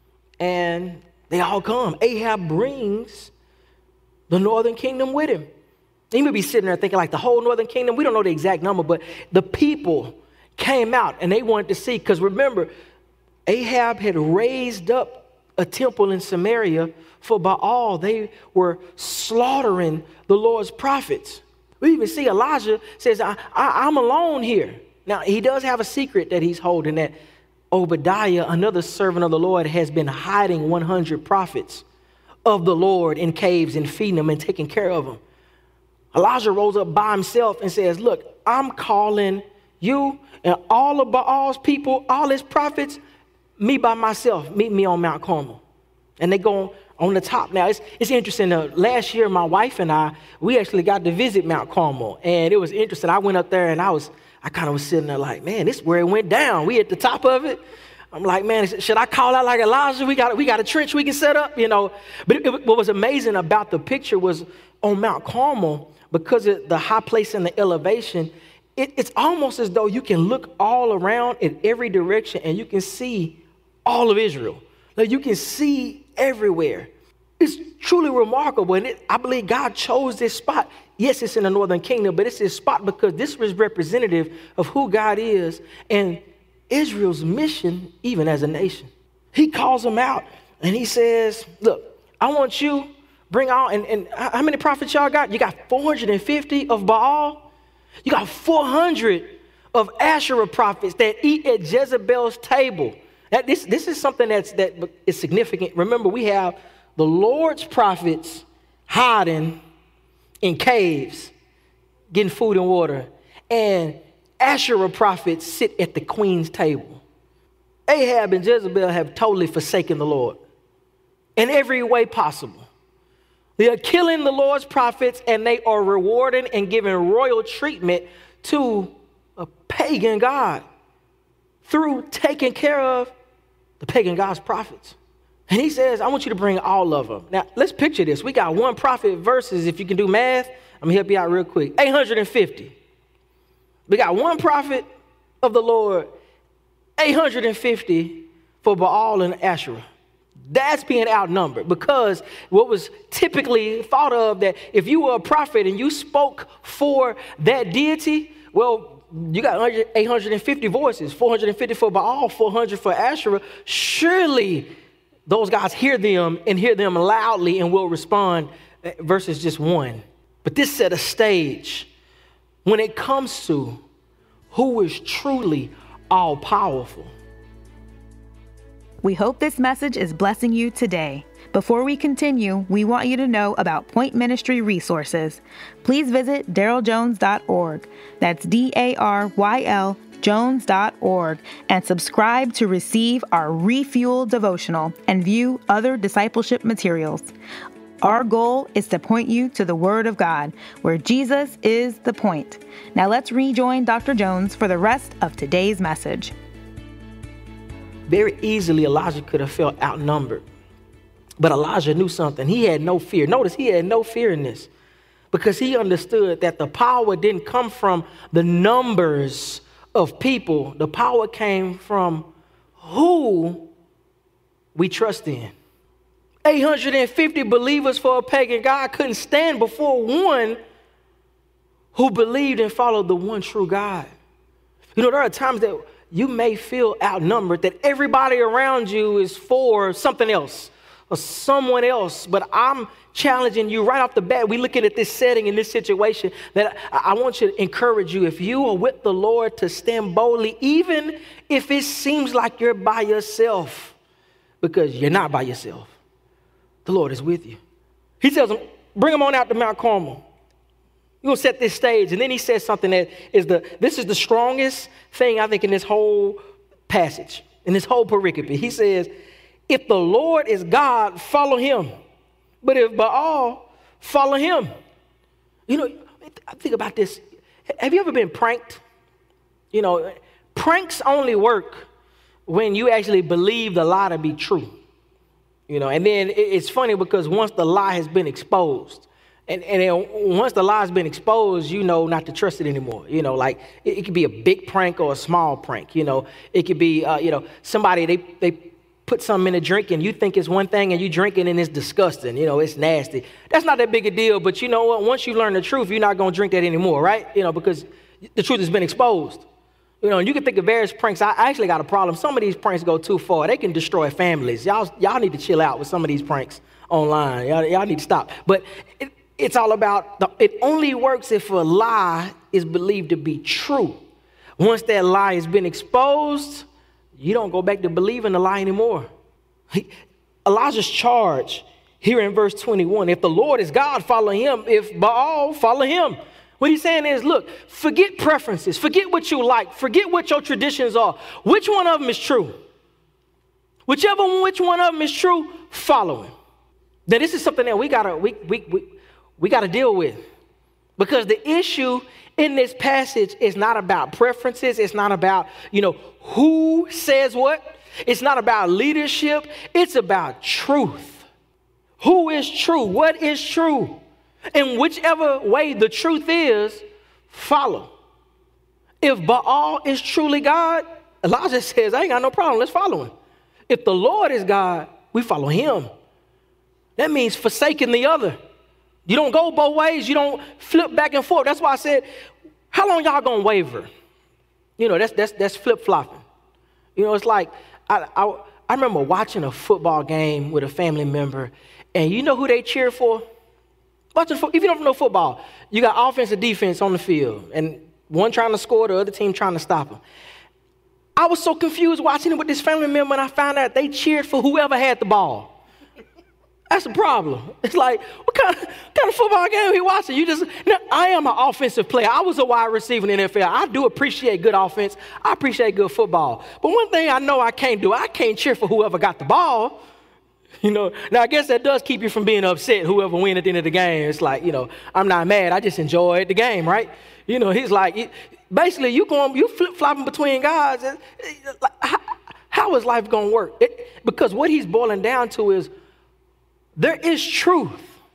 And they all come. Ahab brings the northern kingdom with him. You may be sitting there thinking like the whole northern kingdom. We don't know the exact number, but the people came out and they wanted to see. Because remember, Ahab had raised up a temple in Samaria for Baal. They were slaughtering the Lord's prophets. We even see Elijah says, I, I, I'm alone here. Now, he does have a secret that he's holding, that Obadiah, another servant of the Lord, has been hiding one hundred prophets of the Lord in caves and feeding them and taking care of them. Elijah rose up by himself and says, look, I'm calling you and all of Baal's people, all his prophets, me by myself. Meet me on Mount Carmel. And they go on the top. Now, it's, it's interesting. Uh, last year, my wife and I, we actually got to visit Mount Carmel. And it was interesting. I went up there and I was, I kind of was sitting there like, man, this is where it went down. We at the top of it. I'm like, man, should I call out like Elijah? We got, we got a trench we can set up, you know. But it, it, what was amazing about the picture was on Mount Carmel, because of the high place and the elevation, it, it's almost as though you can look all around in every direction and you can see all of Israel. Like you can see everywhere. It's truly remarkable. And it, I believe God chose this spot. Yes, it's in the northern kingdom, but it's this spot because this was representative of who God is and Israel's mission, even as a nation. He calls them out and he says, look, I want you bring all, and, and how many prophets y'all got? You got four hundred fifty of Baal. You got four hundred of Asherah prophets that eat at Jezebel's table. That, this, this is something that's, that is significant. Remember, we have the Lord's prophets hiding in caves, getting food and water, and Asherah prophets sit at the queen's table. Ahab and Jezebel have totally forsaken the Lord in every way possible. They are killing the Lord's prophets, and they are rewarding and giving royal treatment to a pagan god through taking care of the pagan God's prophets. And he says, I want you to bring all of them. Now, let's picture this. We got one prophet versus, if you can do math, I'm going to help you out real quick, eight hundred fifty. We got one prophet of the Lord, eight hundred fifty for Baal and Asherah. That's being outnumbered, because what was typically thought of, that if you were a prophet and you spoke for that deity, well, you got eight hundred fifty voices, four hundred fifty for Baal, four hundred for Asherah. Surely those guys hear them and hear them loudly and will respond versus just one. But this set a stage when it comes to who is truly all powerful. We hope this message is blessing you today. Before we continue, we want you to know about Point Ministry resources. Please visit daryl jones dot org. That's D A R Y L jones dot org and subscribe to receive our Refuel devotional and view other discipleship materials. Our goal is to point you to the Word of God, where Jesus is the point. Now let's rejoin Doctor Jones for the rest of today's message. Very easily, Elijah could have felt outnumbered. But Elijah knew something. He had no fear. Notice he had no fear in this because he understood that the power didn't come from the numbers of people. The power came from who we trust in. eight hundred fifty believers for a pagan God couldn't stand before one who believed and followed the one true God. You know, there are times that you may feel outnumbered, that everybody around you is for something else or someone else, but I'm challenging you right off the bat. We looking at this setting in this situation that I, I want you to encourage you, if you are with the Lord, to stand boldly, even if it seems like you're by yourself, because you're not by yourself. The Lord is with you. He tells them, bring them on out to Mount Carmel. You're going to set this stage. And then he says something that is the, this is the strongest thing I think in this whole passage, in this whole pericope. He says, if the Lord is God, follow him. But if Baal, follow him. You know, I think about this. Have you ever been pranked? You know, pranks only work when you actually believe the lie to be true. You know, and then it's funny because once the lie has been exposed, and, and then once the lie has been exposed, you know not to trust it anymore. You know, like it, it could be a big prank or a small prank. You know, it could be, uh, you know, somebody, they, they, put something in a drink and you think it's one thing and you drink it and it's disgusting. You know, it's nasty. That's not that big a deal, but you know what? Once you learn the truth, you're not going to drink that anymore, right? You know, because the truth has been exposed. You know, and you can think of various pranks. I actually got a problem. Some of these pranks go too far. They can destroy families. Y'all, y'all need to chill out with some of these pranks online. Y'all, y'all need to stop. But it, it's all about, the, it only works if a lie is believed to be true. Once that lie has been exposed, you don't go back to believing the lie anymore. He, Elijah's charge here in verse twenty-one, if the Lord is God, follow him. If Baal, follow him. What he's saying is, look, forget preferences. Forget what you like. Forget what your traditions are. Which one of them is true? Whichever one, which one of them is true, follow him. Now, this is something that we gotta, we, we, we, we gotta deal with. Because the issue in this passage is not about preferences. It's not about, you know, who says what. It's not about leadership. It's about truth. Who is true? What is true? And whichever way the truth is, follow. If Baal is truly God, Elijah says, I ain't got no problem. Let's follow him. If the Lord is God, we follow him. That means forsaking the other. You don't go both ways. You don't flip back and forth. That's why I said, how long y'all gonna waver? You know, that's that's that's flip-flopping. You know, it's like, I, I, I remember watching a football game with a family member, and you know who they cheer for? Watching, if you don't know football, you got offense and defense on the field, and one trying to score, the other team trying to stop them. I was so confused watching it with this family member, and I found out they cheered for whoever had the ball. That's a problem. It's like, what kind of, what kind of football game are you watching? You just, now, I am an offensive player. I was a wide receiver in the N F L. I do appreciate good offense. I appreciate good football. But one thing I know I can't do, I can't cheer for whoever got the ball. You know, now I guess that does keep you from being upset, whoever win at the end of the game. It's like, you know, I'm not mad. I just enjoyed the game, right? You know, he's like, basically, you going, you flip-flopping between guys. How, how is life going to work? It, because what he's boiling down to is, there is truth.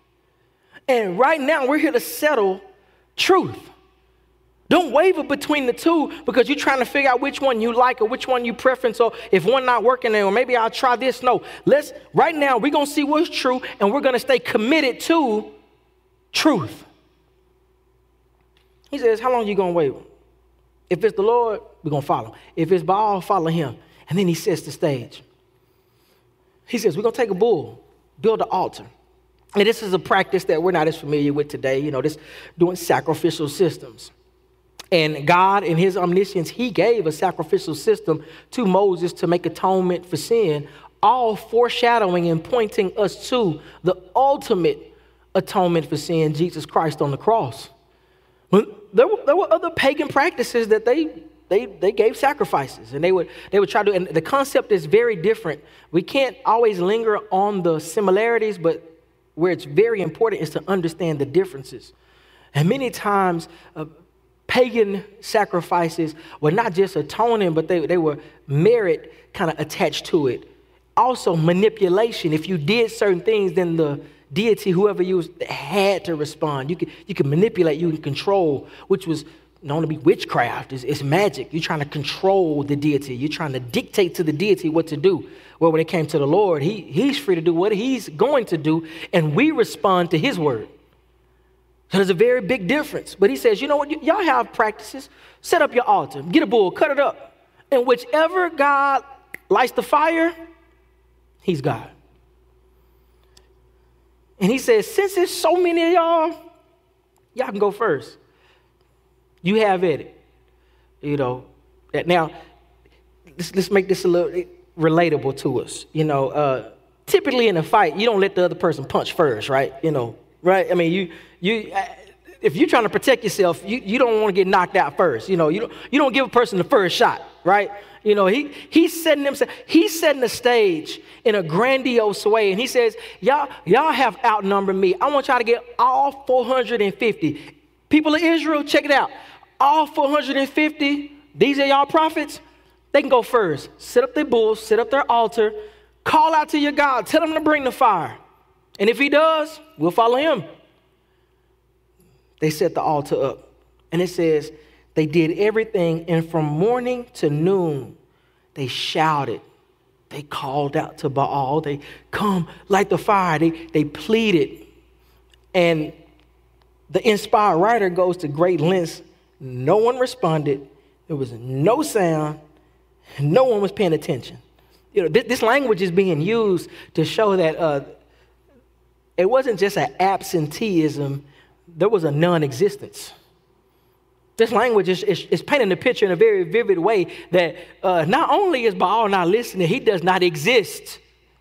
And right now, we're here to settle truth. Don't waver between the two because you're trying to figure out which one you like or which one you preference. Or if one not working there, or maybe I'll try this. No, let's, right now, we're going to see what's true, and we're going to stay committed to truth. He says, how long are you going to waver? If it's the Lord, we're going to follow. If it's Baal, follow him. And then he sets the stage. He says, we're going to take a bull. Build an altar. And this is a practice that we're not as familiar with today, you know, this doing sacrificial systems. And God, in his omniscience, he gave a sacrificial system to Moses to make atonement for sin all foreshadowing and pointing us to the ultimate atonement for sin, Jesus Christ on the cross. There were, there were other pagan practices that they, they, they gave sacrifices, and they would, they would try to, and the concept is very different. We can't always linger on the similarities, but where it's very important is to understand the differences. And many times, uh, pagan sacrifices were not just atoning, but they, they were merit kind of attached to it. Also, manipulation. If you did certain things, then the deity, whoever you was, had to respond. You could, you could manipulate, you can control, which was known to be witchcraft. It's, it's magic. You're trying to control the deity. You're trying to dictate to the deity what to do. Well, when it came to the Lord, he, he's free to do what he's going to do, and we respond to his word. So there's a very big difference. But he says, you know what? Y- y'all have practices. Set up your altar. Get a bull. Cut it up. And whichever God lights the fire, he's God. And he says, since there's so many of y'all, y'all can go first. You have at it. You know, now, let's, let's make this a little relatable to us. You know, uh, typically in a fight, you don't let the other person punch first, right? You know, right? I mean, you, you, if you're trying to protect yourself, you, you don't want to get knocked out first. You know, you don't, you don't give a person the first shot, right? You know, he he's setting himself, he's setting the stage in a grandiose way. And he says, y'all, y'all have outnumbered me. I want y'all to get all four hundred fifty. People of Israel, check it out. All four hundred fifty, these are y'all prophets. They can go first. Set up their bulls, set up their altar, call out to your God, tell him to bring the fire. And if he does, we'll follow him. They set the altar up. And it says, they did everything, and from morning to noon, they shouted. They called out to Baal. They come, light the fire. They, they pleaded. And the inspired writer goes to great lengths. No one responded. There was no sound. No one was paying attention. You know, this, this language is being used to show that uh, it wasn't just an absenteeism. There was a non-existence. This language is, is, is painting the picture in a very vivid way that uh, not only is Baal not listening, he does not exist.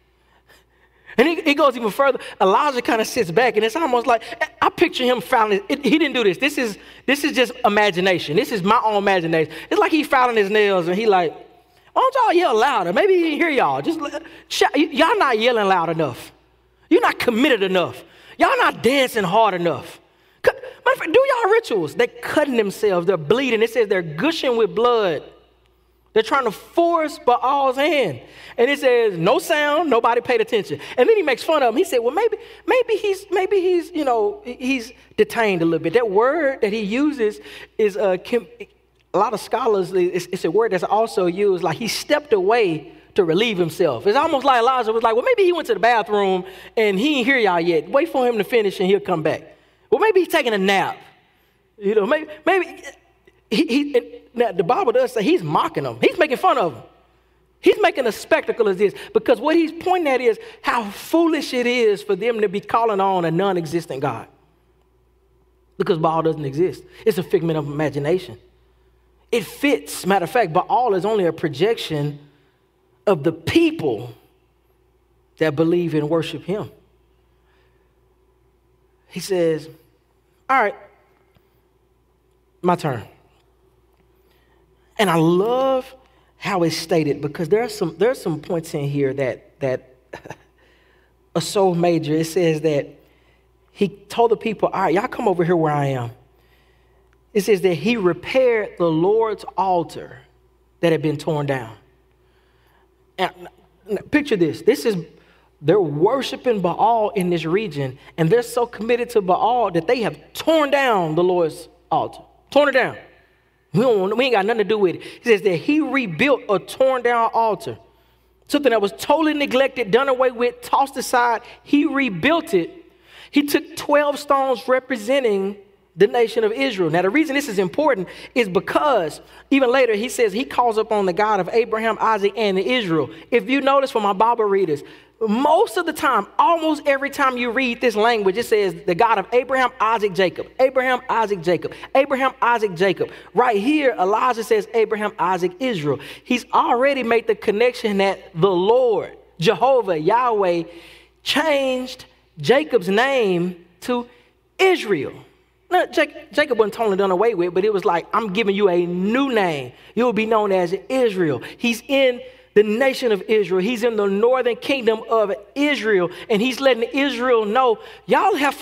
And he, he goes even further. Elijah kind of sits back, and it's almost like, I picture him filing, it, he didn't do this. This is, this is just imagination. This is my own imagination. It's like he's filing his nails, and he like, why don't y'all yell louder? Maybe he didn't hear y'all. Just shout. Y'all not yelling loud enough. You're not committed enough. Y'all not dancing hard enough. Matter of fact, do y'all rituals. They're cutting themselves. They're bleeding. It says they're gushing with blood. They're trying to force Baal's hand. And it says no sound, nobody paid attention. And then he makes fun of him. He said, well, maybe, maybe he's, maybe he's, you know, he's detained a little bit. That word that he uses is, uh, a lot of scholars, it's, it's a word that's also used, like he stepped away to relieve himself. It's almost like Elijah was like, well, maybe he went to the bathroom and he ain't hear y'all yet. Wait for him to finish and he'll come back. Well, maybe he's taking a nap. You know, maybe, maybe he, he now the Bible does say he's mocking them. He's making fun of them. He's making a spectacle of this because what he's pointing at is how foolish it is for them to be calling on a non-existent God. Because Baal doesn't exist. It's a figment of imagination. It fits. Matter of fact, Baal is only a projection of the people that believe and worship him. He says, all right, my turn. And I love how it's stated because there are some there are some points in here that that are so major. It says that he told the people, all right, y'all come over here where I am. It says that he repaired the Lord's altar that had been torn down. And picture this. This is, they're worshiping Baal in this region, and they're so committed to Baal that they have torn down the Lord's altar. Torn it down. We, don't, we ain't got nothing to do with it. He says that he rebuilt a torn down altar. Something that was totally neglected, done away with, tossed aside. He rebuilt it. He took twelve stones representing the nation of Israel. Now, the reason this is important is because even later he says he calls upon the God of Abraham, Isaac, and Israel. If you notice from my Bible readers, most of the time, almost every time you read this language, it says the God of Abraham, Isaac, Jacob. Abraham, Isaac, Jacob. Abraham, Isaac, Jacob. Right here, Elijah says Abraham, Isaac, Israel. He's already made the connection that the Lord, Jehovah, Yahweh, changed Jacob's name to Israel. Now, Jacob wasn't totally done away with, but it was like, I'm giving you a new name. You'll be known as Israel. He's in the nation of Israel. He's in the northern kingdom of Israel, and he's letting Israel know, y'all have